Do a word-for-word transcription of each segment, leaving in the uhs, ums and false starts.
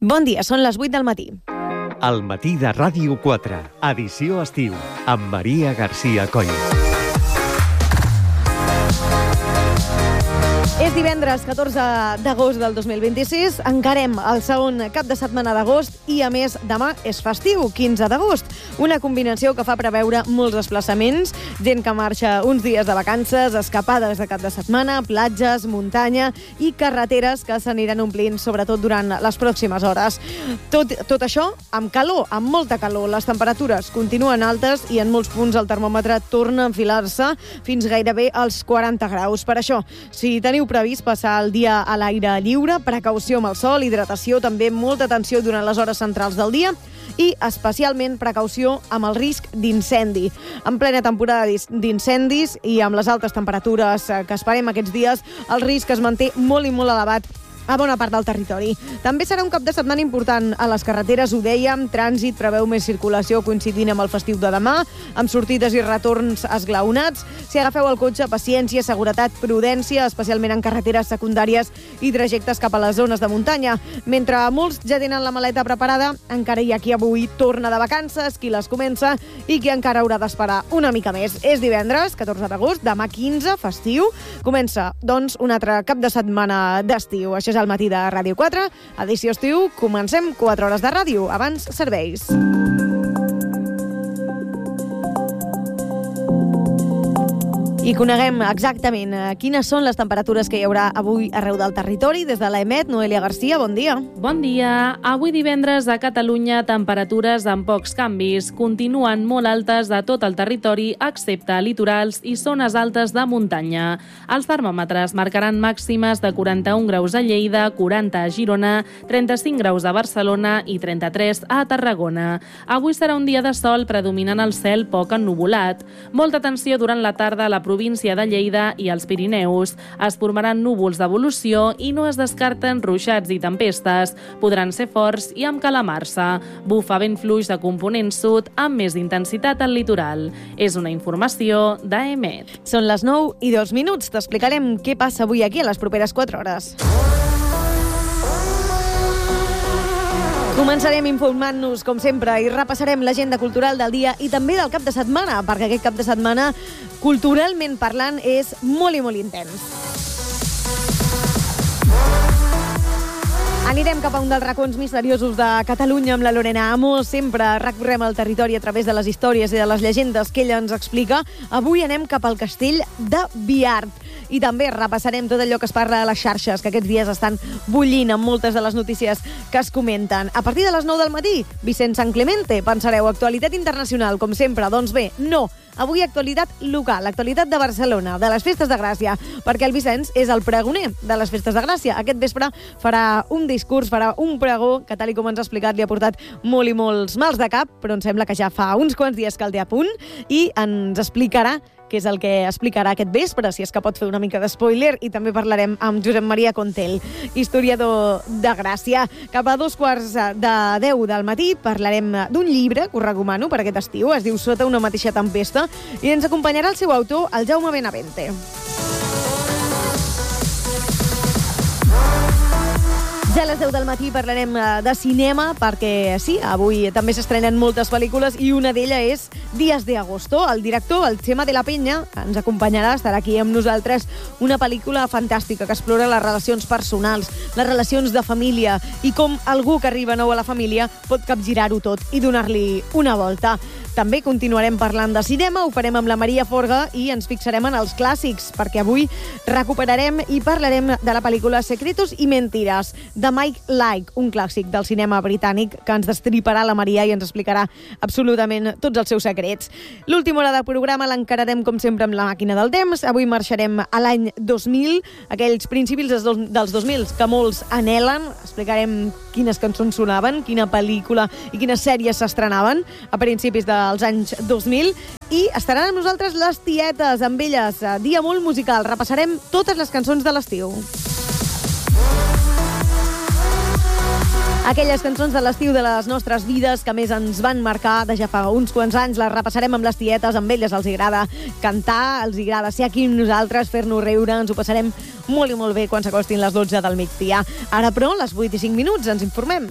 Bon dia, són les vuit del matí. Al matí de Ràdio quatre, edició estiu, amb Maria García Coll. És divendres catorze d'agost del dos mil vint-i-sis, encarem el segon cap de setmana d'agost i, a més, demà és festiu, quinze d'agost. Una combinació que fa preveure molts desplaçaments, gent que marxa uns dies de vacances, escapades de cap de setmana, platges, muntanya i carreteres que s'aniran omplint, sobretot durant les pròximes hores. Tot, tot això amb calor, amb molta calor. Les temperatures continuen altes i en molts punts el termòmetre torna a enfilar-se fins gairebé als quaranta graus. Per això, si teniu previst passar el dia a l'aire lliure, precaució amb el sol, hidratació, també molta atenció durant les hores centrals del dia i especialment precaució amb el risc d'incendi. En plena temporada d'incendis i amb les altes temperatures que esperem aquests dies, el risc es manté molt i molt elevat a bona part del territori. També serà un cap de setmana important a les carreteres, ho dèiem, trànsit preveu més circulació coincidint amb el festiu de demà, amb sortides i retorns esglaonats. Si agafeu el cotxe, paciència, seguretat, prudència, especialment en carreteres secundàries i trajectes cap a les zones de muntanya. Mentre molts ja tenen la maleta preparada, encara hi ha qui avui torna de vacances, qui les comença i qui encara haurà d'esperar una mica més. És divendres, catorze d'agost, demà quinze, festiu. Comença, doncs, un altre cap de setmana d'estiu. Això és al matí de Ràdio quatre, edició estiu. Comencem quatre hores de ràdio, abans serveis. I coneguem exactament quines són les temperatures que hi haurà avui arreu del territori. Des de l'EMET, Noelia Garcia, bon dia. Bon dia. Avui divendres a Catalunya, temperatures amb pocs canvis. Continuen molt altes de tot el territori, excepte litorals i zones altes de muntanya. Els termòmetres marcaran màximes de quaranta-un graus a Lleida, quaranta a Girona, trenta-cinc graus a Barcelona i trenta-tres a Tarragona. Avui serà un dia de sol predominant el cel poc ennuvolat. Molta atenció durant la tarda a la província de Lleida i als Pirineus. Es formaran núvols d'evolució i no es descarten ruixats i tempestes. Podran ser forts i amb calamarsa. Bufa vent fluix de component sud amb més intensitat al litoral. És una informació d'EMET. Són les nou i dos minuts. T'explicarem què passa avui aquí a les properes quatre hores. Començarem informant-nos, com sempre, i repassarem l'agenda cultural del dia i també del cap de setmana, perquè aquest cap de setmana, culturalment parlant, és molt i molt intens. Anirem cap a un dels racons misteriosos de Catalunya amb la Lorena Amo. Sempre recorrem el territori a través de les històries i de les llegendes que ella ens explica. Avui anem cap al castell de Biart. I també repassarem tot allò que es parla a les xarxes, que aquests dies estan bullint amb moltes de les notícies que es comenten. A partir de les nou del matí, Vicent San Clemente. Pensareu, actualitat internacional, com sempre. Doncs bé, no. Avui actualitat local, actualitat de Barcelona, de les Festes de Gràcia, perquè el Vicenç és el pregoner de les Festes de Gràcia. Aquest vespre farà un discurs, farà un pregó, que tal i com ens ha explicat li ha portat molt i molts mals de cap, però em sembla que ja fa uns quants dies que el té a punt, i ens explicarà que és el que explicarà aquest vespre, si és que pot fer una mica d'espoiler, i també parlarem amb Josep Maria Contel, historiador de Gràcia. Cap a dos quarts de deu del matí parlarem d'un llibre que us recomano per aquest estiu, es diu Sota una mateixa tempesta, i ens acompanyarà el seu autor, el Jaume Benavente. Ja a les deu del matí parlarem de cinema, perquè sí, avui també s'estrenen moltes pel·lícules i una d'elles és Días de Agosto. El director, el Chema de la Peña, ens acompanyarà, estarà aquí amb nosaltres, una pel·lícula fantàstica que explora les relacions personals, les relacions de família i com algú que arriba nou a la família pot capgirar-ho tot i donar-li una volta. També continuarem parlant de cinema, ho farem amb la Maria Forga i ens fixarem en els clàssics, perquè avui recuperarem i parlarem de la pel·lícula Secretos y Mentiras, de Mike Leigh, un clàssic del cinema britànic que ens destriparà la Maria i ens explicarà absolutament tots els seus secrets. L'última hora del programa l'encararem, com sempre, amb la màquina del temps. Avui marxarem a l'any dos mil, aquells principis dels dos mil que molts anhelen. Explicarem quines cançons sonaven, quina pel·lícula i quines sèries s'estrenaven a principis dels anys dos mil. I estaran amb nosaltres les tietes, amb elles. Dia molt musical. Repassarem totes les cançons de l'estiu. Aquelles cançons de l'estiu de les nostres vides que més ens van marcar de ja fa uns quants anys, les repassarem amb les tietes, amb elles els agrada cantar, els agrada ser aquí amb nosaltres, fer-nos riure, ens ho passarem molt i molt bé quan s'acostin les dotze del migdia. Ara, però, les vuit i cinc minuts, ens informem.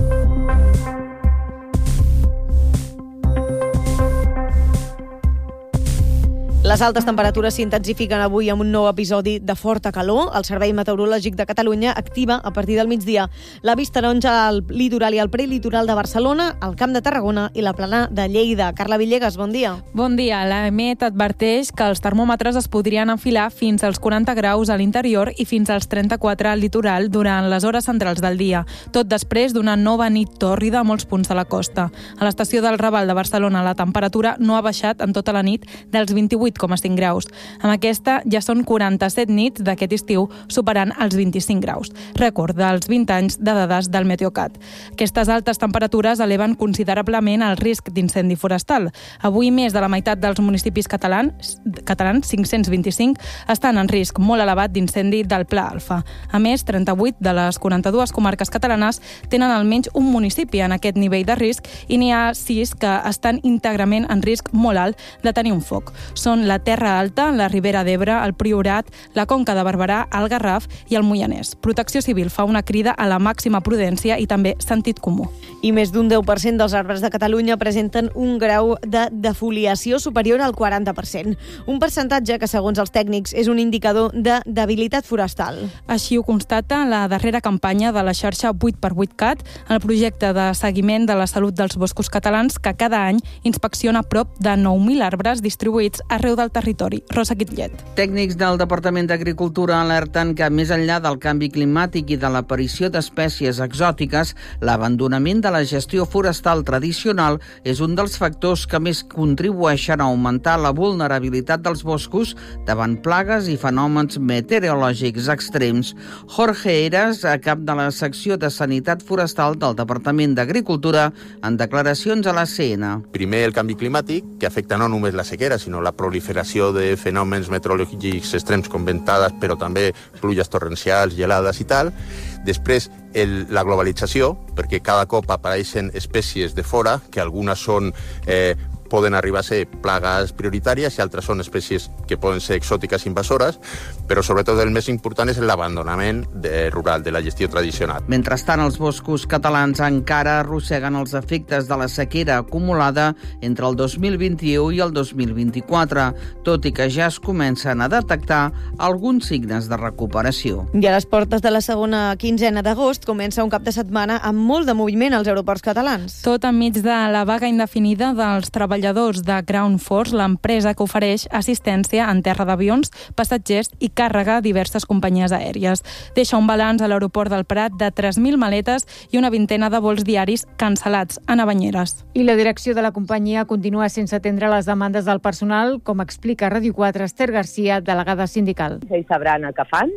Les altes temperatures s'intensifiquen avui amb un nou episodi de forta calor. El Servei Meteorològic de Catalunya activa a partir del migdia l'avís taronja al litoral i al prelitoral de Barcelona, al Camp de Tarragona i la plana de Lleida. Carla Villegas, bon dia. Bon dia. L'EMET adverteix que els termòmetres es podrien enfilar fins als quaranta graus a l'interior i fins als trenta-quatre al litoral durant les hores centrals del dia, tot després d'una nova nit tòrrida a molts punts de la costa. A l'estació del Raval de Barcelona la temperatura no ha baixat en tota la nit dels vint-i-vuit coma cinc graus. Amb aquesta ja són quaranta-set nits d'aquest estiu superant els vint-i-cinc graus, rècord dels vint anys de dades del Meteocat. Aquestes altes temperatures eleven considerablement el risc d'incendi forestal. Avui més de la meitat dels municipis catalans, catalans cinc-cents vint-i-cinc, estan en risc molt elevat d'incendi del Pla Alfa. A més, trenta-vuit de les quaranta-dues comarques catalanes tenen almenys un municipi en aquest nivell de risc i n'hi ha sis que estan íntegrament en risc molt alt de tenir un foc. Són la Terra Alta, la Ribera d'Ebre, el Priorat, la Conca de Barberà, el Garraf i el Moianès. Protecció Civil fa una crida a la màxima prudència i també sentit comú. I més d'un deu per cent dels arbres de Catalunya presenten un grau de defoliació superior al quaranta per cent. Un percentatge que, segons els tècnics, és un indicador de debilitat forestal. Així ho constata la darrera campanya de la xarxa vuit per vuit cat, el projecte de seguiment de la salut dels boscos catalans, que cada any inspecciona prop de nou mil arbres distribuïts arreu del territori. Rosa Guitllet. Tècnics del Departament d'Agricultura alerten que, més enllà del canvi climàtic i de l'aparició d'espècies exòtiques, l'abandonament de la gestió forestal tradicional és un dels factors que més contribueixen a augmentar la vulnerabilitat dels boscos davant plagues i fenòmens meteorològics extrems. Jorge Heras, cap de la secció de Sanitat Forestal del Departament d'Agricultura, en declaracions a la C N. Primer, el canvi climàtic, que afecta no només la sequera, sinó la proliferació de fenòmens meteorològics extrems com ventades, però també pluges torrencials, gelades i tal. Després, el, la globalització, perquè cada cop apareixen espècies de fora, que algunes són eh, poden arribar a ser plagues prioritàries i altres són espècies que poden ser exòtiques invasores, però sobretot el més important és l'abandonament de, rural, de la gestió tradicional. Mentrestant, els boscos catalans encara arrosseguen els efectes de la sequera acumulada entre el dos mil vint-i-u i el dos mil vint-i-quatre, tot i que ja es comencen a detectar alguns signes de recuperació. I a les portes de la segona quinzena d'agost comença un cap de setmana amb molt de moviment als aeroports catalans. Tot enmig de la vaga indefinida dels treballadors de Ground Force, l'empresa que ofereix assistència en terra d'avions, passatgers i càrrega a diverses companyies aèries. Deixa un balanç a l'aeroport del Prat de tres mil maletes i una vintena de vols diaris cancel·lats a Banyeres. I la direcció de la companyia continua sense atendre les demandes del personal, com explica a Ràdio quatre Esther Garcia, delegada sindical. Ells sabran el que fan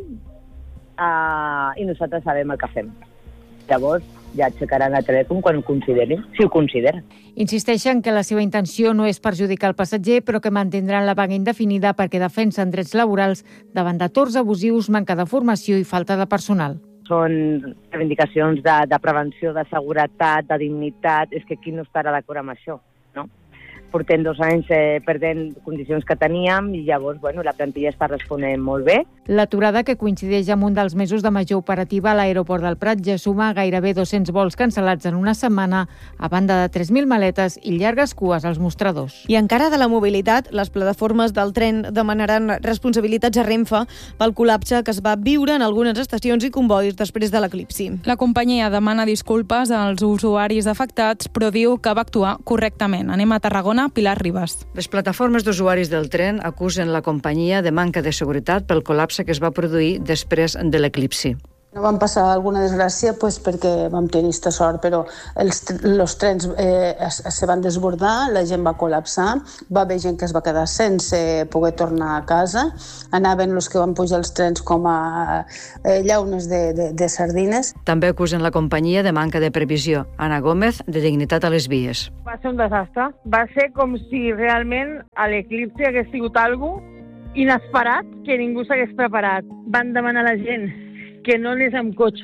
uh, i nosaltres sabem el que fem. Llavors, ja aixecaran el telèfon quan ho considerin, si ho consideren. Insisteixen que la seva intenció no és perjudicar el passatger, però que mantindran la vaga indefinida perquè defensen drets laborals davant de torns abusius, manca de formació i falta de personal. Són reivindicacions de, de prevenció, de seguretat, de dignitat. És que qui no estarà d'acord amb això, no? Portem dos anys eh, perdent condicions que teníem i llavors, bueno, la plantilla està responent molt bé. L'aturada, que coincideix amb un dels mesos de major operativa a l'aeroport del Prat, ja suma gairebé dos-cents vols cancel·lats en una setmana, a banda de tres mil maletes i llargues cues als mostradors. I encara de la mobilitat, les plataformes del tren demanaran responsabilitats a Renfe pel col·lapse que es va viure en algunes estacions i convois després de l'eclipsi. La companyia demana disculpes als usuaris afectats, però diu que va actuar correctament. Anem a Tarragona. Pilar Ribas. Les plataformes d'usuaris del tren acusen la companyia de manca de seguretat pel col·lapse que es va produir després de l'eclipsi. No vam passar alguna desgràcia pues, perquè vam tenir aquesta sort, però els, els trens eh, es, se van desbordar, la gent va col·lapsar, va haver gent que es va quedar sense poder tornar a casa, anaven els que van pujar els trens com a eh, llaunes de, de, de sardines. També acusen la companyia de manca de previsió. Ana Gómez, de Dignitat a les Vies. Va ser un desastre. Va ser com si realment a l'eclipsi hagués sigut algo inesperat que ningú s'hagués preparat. Van demanar a la gent que no anés amb cotxe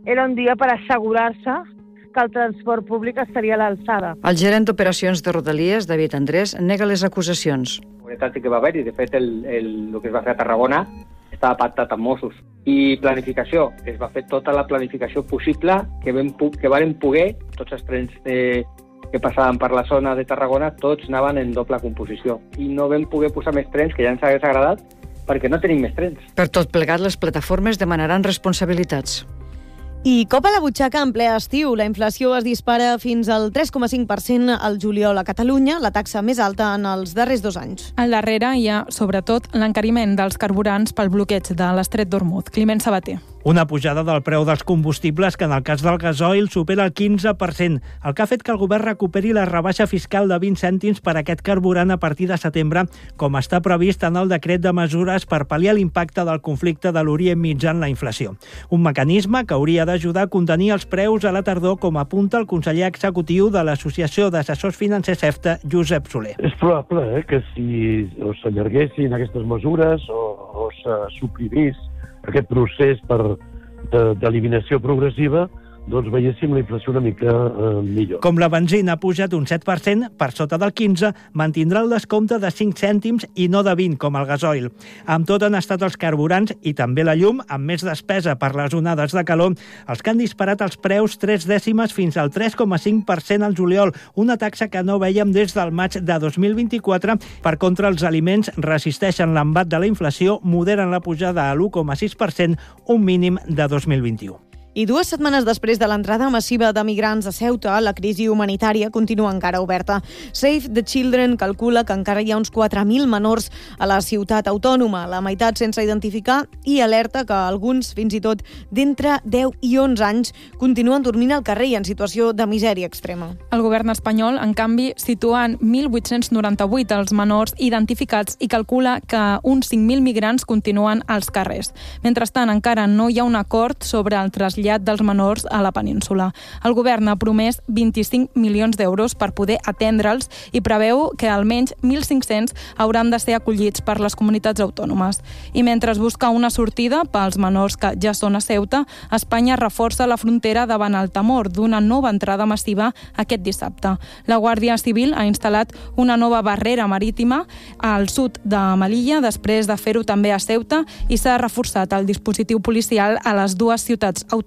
era un dia per assegurar-se que el transport públic estaria a l'alçada. El gerent d'operacions de Rodalies, David Andrés, nega les acusacions. Seguretat sí que va haver-hi. De fet, el, el, el que es va fer a Tarragona estava pactat amb Mossos. I planificació. Es va fer tota la planificació possible que, vam, que varen poder, tots els trens de, que passaven per la zona de Tarragona, tots anaven en doble composició. I no vam poder posar més trens, que ja ens hagués agradat, perquè no tenim més trens. Per tot plegat, les plataformes demanaran responsabilitats. I cop a la butxaca en ple estiu. La inflació es dispara fins al tres coma cinc per cent al juliol a Catalunya, la taxa més alta en els darrers dos anys. Al darrere hi ha, sobretot, l'encariment dels carburants pel bloqueig de l'Estret d'Hormuz. Climent Sabater. Una pujada del preu dels combustibles que en el cas del gasoil supera el quinze per cent, el que ha fet que el govern recuperi la rebaixa fiscal de vint cèntims per a aquest carburant a partir de setembre, com està previst en el decret de mesures per pal·liar l'impacte del conflicte de l'Orient Mitjà en la inflació. Un mecanisme que hauria d'ajudar a contenir els preus a la tardor, com apunta el conseller executiu de l'Associació d'Assessors Financers EFTA, Josep Soler. És probable eh, que si s'allarguessin aquestes mesures o, o se suprimís aquest procés per d'eliminació progressiva, doncs veiéssim la inflació una mica eh, millor. Com la benzina ha pujat un set per cent, per sota del quinze, mantindrà el descompte de cinc cèntims i no de vint, com el gasoil. Amb tot han estat els carburants i també la llum, amb més despesa per les onades de calor, els que han disparat els preus tres dècimes fins al tres coma cinc per cent al juliol, una taxa que no veiem des del maig de dos mil vint-i-quatre. Per contra, els aliments resisteixen l'embat de la inflació, moderen la pujada a l'u coma sis per cent, un mínim de dos mil vint-i-u. I dues setmanes després de l'entrada massiva de migrants a Ceuta, la crisi humanitària continua encara oberta. Save the Children calcula que encara hi ha uns quatre mil menors a la ciutat autònoma, la meitat sense identificar, i alerta que alguns, fins i tot d'entre deu i onze anys, continuen dormint al carrer i en situació de misèria extrema. El govern espanyol, en canvi, situa en mil vuit-cents noranta-vuit els menors identificats i calcula que uns cinc mil migrants continuen als carrers. Mentrestant, encara no hi ha un acord sobre el trasllat dels menors a la península. El govern ha promès vint-i-cinc milions d'euros per poder atendre'ls i preveu que almenys mil cinc-cents hauran de ser acollits per les comunitats autònomes. I mentre es busca una sortida pels menors que ja són a Ceuta, Espanya reforça la frontera davant el temor d'una nova entrada massiva aquest dissabte. La Guàrdia Civil ha instal·lat una nova barrera marítima al sud de Melilla, després de fer-ho també a Ceuta, i s'ha reforçat el dispositiu policial a les dues ciutats autònomes.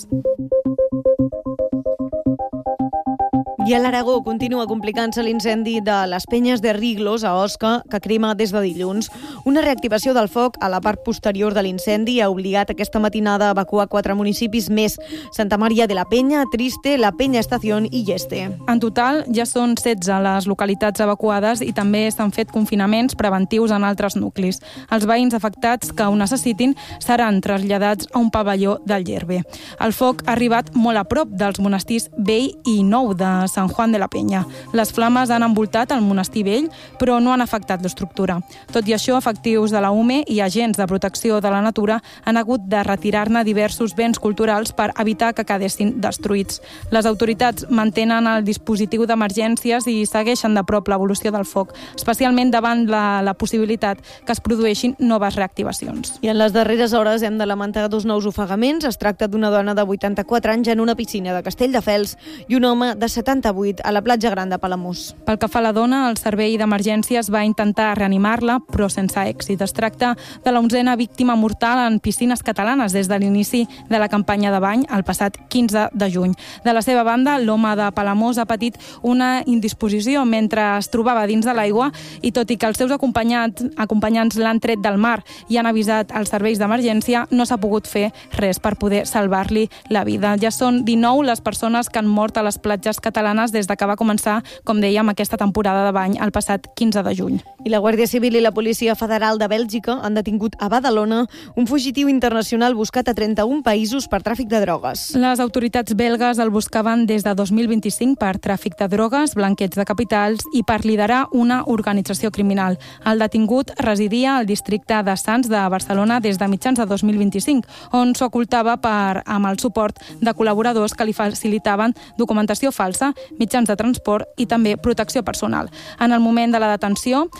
I a l'Aragó continua complicant-se l'incendi de les penyes de Riglos a Osca, que crema des de dilluns. Una reactivació del foc a la part posterior de l'incendi ha obligat aquesta matinada a evacuar quatre municipis més: Santa Maria de la Penya, Triste, La Penya Estación i Yeste. En total, ja són setze les localitats evacuades i també s'han fet confinaments preventius en altres nuclis. Els veïns afectats que ho necessitin seran traslladats a un pavelló del Llerbe. El foc ha arribat molt a prop dels monestirs Vell i Nou de Sant Juan de la Penya. Les flames han envoltat el monestir vell, però no han afectat l'estructura. Tot i això, efectius de la U M E i agents de protecció de la natura han hagut de retirar-ne diversos béns culturals per evitar que quedessin destruïts. Les autoritats mantenen el dispositiu d'emergències i segueixen de prop l'evolució del foc, especialment davant la, la possibilitat que es produeixin noves reactivacions. I en les darreres hores hem de lamentar dos nous ofegaments. Es tracta d'una dona de vuitanta-quatre anys en una piscina de Castelldefels i un home de setanta-vuit a la platja Gran de Palamós. Pel que fa a la dona, el servei d'emergències va intentar reanimar-la, però sense èxit. Es tracta de l'onzena víctima mortal en piscines catalanes des de l'inici de la campanya de bany el passat quinze de juny. De la seva banda, l'home de Palamós ha patit una indisposició mentre es trobava dins de l'aigua i, tot i que els seus acompanyants, acompanyants l'han tret del mar i han avisat els serveis d'emergència, no s'ha pogut fer res per poder salvar-li la vida. Ja són dinou les persones que han mort a les platges catalanes des de que va començar, com dèiem, aquesta temporada de bany el passat quinze de juny. I la Guàrdia Civil i la Policia Federal de Bèlgica han detingut a Badalona un fugitiu internacional buscat a trenta-un països per tràfic de drogues. Les autoritats belgues el buscaven des de dos mil vint-i-cinc per tràfic de drogues, blanqueig de capitals i per liderar una organització criminal. El detingut residia al districte de Sants de Barcelona des de mitjans de dos mil vint-i-cinc, on s'ocultava per, amb el suport de col·laboradors que li facilitaven documentació falsa, mitjans de transport i també protecció personal. En el moment de la detenció,